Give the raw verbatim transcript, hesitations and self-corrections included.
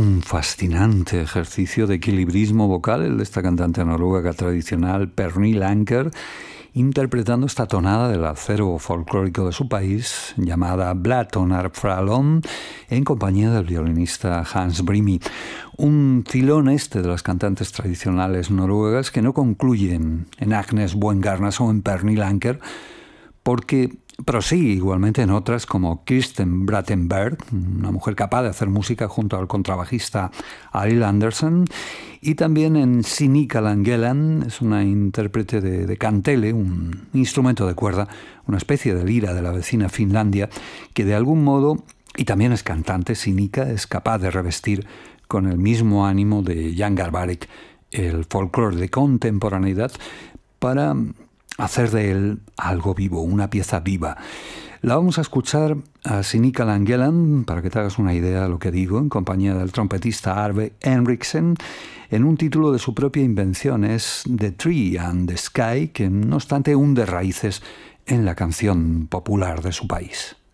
Un fascinante ejercicio de equilibrismo vocal, el de esta cantante noruega tradicional, Pernille Anker, interpretando esta tonada del acero folclórico de su país, llamada Blatonarfralon, en compañía del violinista Hans Brimi. Un filón este de las cantantes tradicionales noruegas que no concluyen en Agnes Buengarnas o en Pernille Anker, porque prosigue igualmente en otras como Kirsten Brattenberg, una mujer capaz de hacer música junto al contrabajista Arild Andersen, y también en Sinikka Langeland, es una intérprete de, de kantele, un instrumento de cuerda, una especie de lira de la vecina Finlandia, que de algún modo, y también es cantante, Sinikka es capaz de revestir con el mismo ánimo de Jan Garbarek el folclore de contemporaneidad para hacer de él algo vivo, una pieza viva. La vamos a escuchar a Sinikka Langeland, para que te hagas una idea de lo que digo, en compañía del trompetista Arve Henriksen, en un título de su propia invención, es The Tree and the Sky, que no obstante hunde raíces en la canción popular de su país.